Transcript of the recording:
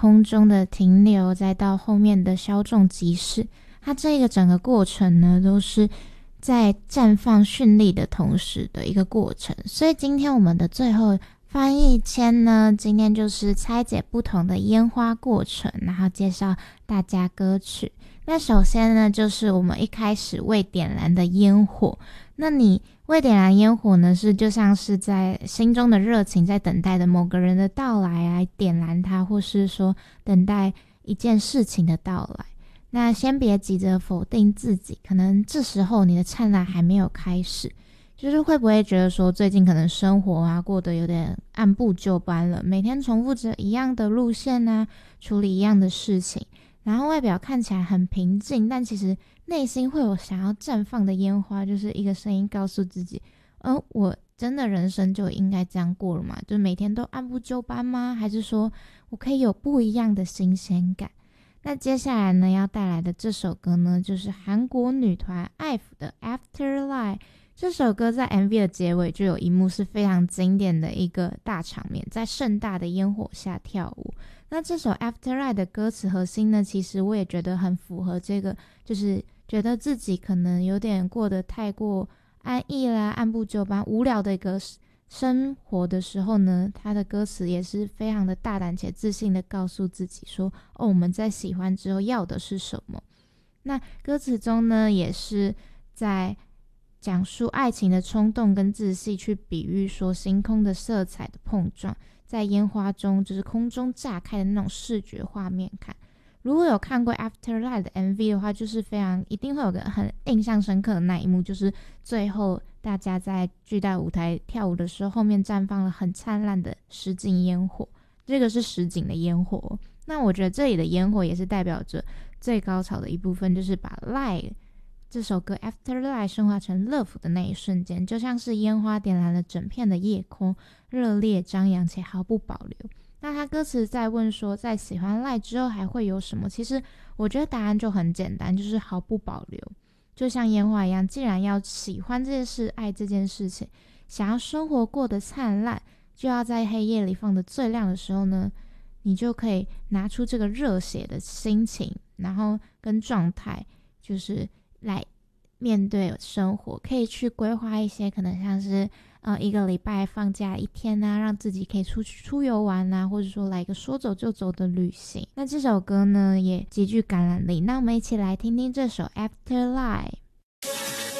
空中的停留，再到后面的稍纵即逝，它这个整个过程呢，都是在绽放绚丽的同时的一个过程。所以今天我们的最后翻译签呢，今天就是拆解不同的烟花过程，然后介绍大家歌曲。那首先呢，就是我们一开始未点燃的烟火。那你未点燃烟火呢，是就像是在心中的热情，在等待的某个人的到来来点燃它，或是说等待一件事情的到来。那先别急着否定自己，可能这时候你的灿烂还没有开始。就是会不会觉得说最近可能生活啊过得有点按部就班了，每天重复着一样的路线啊，处理一样的事情，然后外表看起来很平静，但其实内心会有想要绽放的烟花，就是一个声音告诉自己，我真的人生就应该这样过了吗？就每天都按部就班吗？还是说我可以有不一样的新鲜感？那接下来呢要带来的这首歌呢，就是韩国女团 IVE 的 Afterlife。这首歌在 MV 的结尾就有一幕是非常经典的一个大场面，在盛大的烟火下跳舞。那这首 Afterlife 的歌词核心呢，其实我也觉得很符合这个，就是觉得自己可能有点过得太过安逸啦，按部就班无聊的一个生活的时候呢，他的歌词也是非常的大胆且自信的告诉自己说，我们在喜欢之后要的是什么。那歌词中呢，也是在讲述爱情的冲动跟自信，去比喻说星空的色彩的碰撞，在烟花中就是空中炸开的那种视觉画面感。如果有看过 Afterlife 的 MV 的话，就是非常一定会有个很印象深刻的那一幕，就是最后大家在巨大舞台跳舞的时候，后面绽放了很灿烂的实景烟火，这个是实景的烟火。那我觉得这里的烟火也是代表着最高潮的一部分，就是把 Light这首歌 Afterlife 升华成 Love 的那一瞬间，就像是烟花点燃了整片的夜空，热烈张扬且毫不保留。那他歌词在问说，在喜欢 Light 之后还会有什么？其实我觉得答案就很简单，就是毫不保留。就像烟花一样，既然要喜欢这件事，爱这件事情，想要生活过得灿烂，就要在黑夜里放得最亮的时候呢，你就可以拿出这个热血的心情，然后跟状态，就是来面对生活，可以去规划一些可能像是一个礼拜放假一天啊，让自己可以出游玩啊，或者说来一个说走就走的旅行。那这首歌呢也极具感染力，那我们一起来听听这首 Afterlife。